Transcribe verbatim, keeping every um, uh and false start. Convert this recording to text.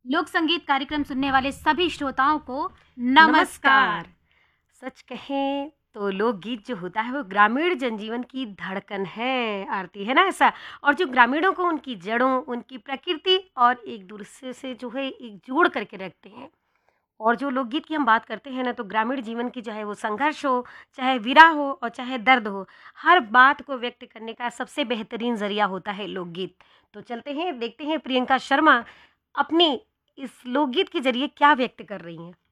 लोक संगीत कार्यक्रम सुनने वाले सभी श्रोताओं को नमस्कार। सच कहें तो लोकगीत जो होता है वो ग्रामीण जनजीवन की धड़कन है आरती, है ना ऐसा। और जो ग्रामीणों को उनकी जड़ों, उनकी प्रकृति और एक दूसरे से जो है एक जोड़ करके रखते हैं। और जो लोकगीत की हम बात करते हैं ना, तो ग्रामीण जीवन की चाहे वो संघर्ष हो, चाहे विरह हो और चाहे दर्द हो, हर बात को व्यक्त करने का सबसे बेहतरीन ज़रिया होता है लोकगीत। तो चलते हैं, देखते हैं प्रियंका शर्मा अपनी इस लोकगीत के ज़रिए क्या व्यक्त कर रही हैं।